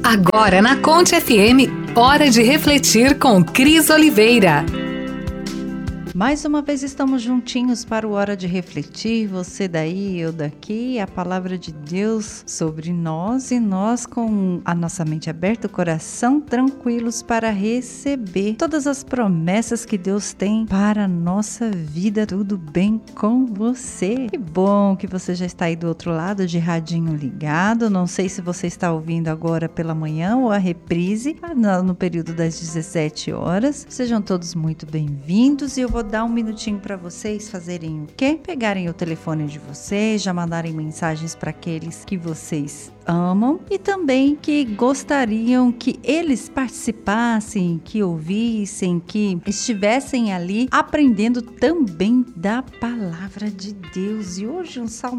Agora na Conte FM, hora de refletir com Cris Oliveira. Mais uma vez estamos juntinhos para o Hora de Refletir, você daí, eu daqui, a palavra de Deus sobre nós e nós com a nossa mente aberta, o coração tranquilos para receber todas as promessas que Deus tem para a nossa vida. Tudo bem com você? Que bom que você já está aí do outro lado de radinho ligado. Não sei se você está ouvindo agora pela manhã ou a reprise no período das 17 horas. Sejam todos muito bem-vindos e eu vou dar um minutinho para vocês fazerem o quê? Pegarem o telefone de vocês, já mandarem mensagens para aqueles que vocês amam e também que gostariam que eles participassem, que ouvissem, que estivessem ali aprendendo também da palavra de Deus. E hoje o Salmo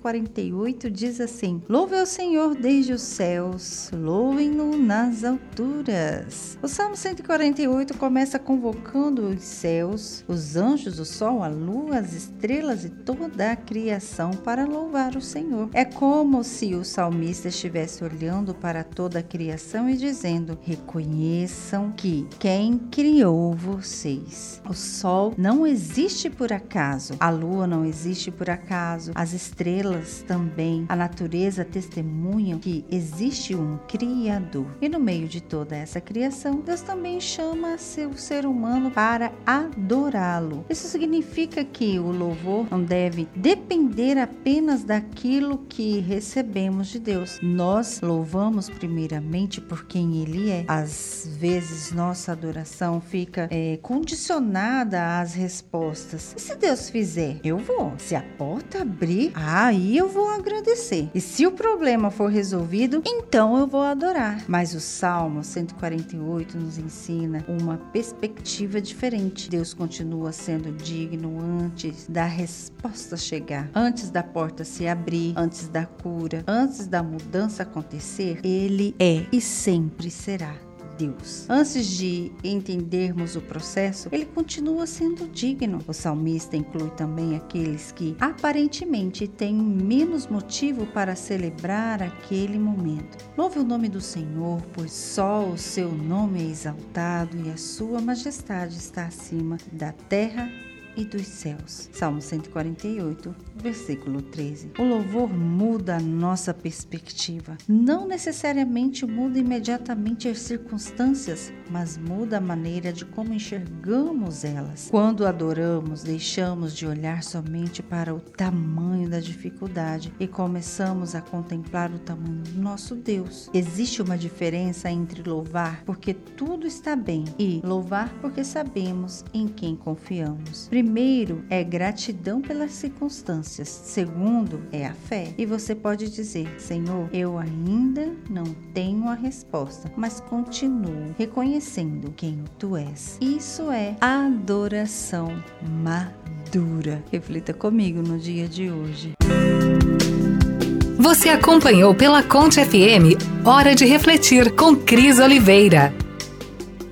148 diz assim: louve ao Senhor desde os céus, louvem-no nas alturas. O Salmo 148 começa convocando os céus, os anjos, o sol, a lua, as estrelas e toda a criação para louvar o Senhor. É como se o salmista estivesse olhando para toda a criação e dizendo: reconheçam que quem criou vocês. O sol não existe por acaso, a lua não existe por acaso, as estrelas também, a natureza testemunham que existe um Criador. E no meio de toda essa criação, Deus também chama o ser humano para adorá-lo. Isso significa que o louvor não deve depender apenas daquilo que recebemos de Deus. Nós louvamos primeiramente por quem Ele é. Às vezes nossa adoração fica condicionada às respostas. E se Deus fizer, eu vou. Se a porta abrir, aí eu vou agradecer. E se o problema for resolvido, então eu vou adorar. Mas o Salmo 148 nos ensina uma perspectiva diferente. Deus continua sendo digno antes da resposta chegar, antes da porta se abrir, antes da cura, antes da mudança acontecer. Ele é e sempre será Deus. Antes de entendermos o processo, ele continua sendo digno. O salmista inclui também aqueles que aparentemente têm menos motivo para celebrar aquele momento. Louve o nome do Senhor, pois só o seu nome é exaltado e a sua majestade está acima da terra e dos céus. Salmo 148, versículo 13. O louvor muda a nossa perspectiva. Não necessariamente muda imediatamente as circunstâncias, mas muda a maneira de como enxergamos elas. Quando adoramos, deixamos de olhar somente para o tamanho da dificuldade e começamos a contemplar o tamanho do nosso Deus. Existe uma diferença entre louvar porque tudo está bem e louvar porque sabemos em quem confiamos. Primeiro é gratidão pelas circunstâncias. Segundo é a fé. E você pode dizer: Senhor, eu ainda não tenho a resposta, mas continuo reconhecendo quem Tu és. Isso é adoração madura. Reflita comigo no dia de hoje. Você acompanhou pela Conte FM, Hora de Refletir com Cris Oliveira.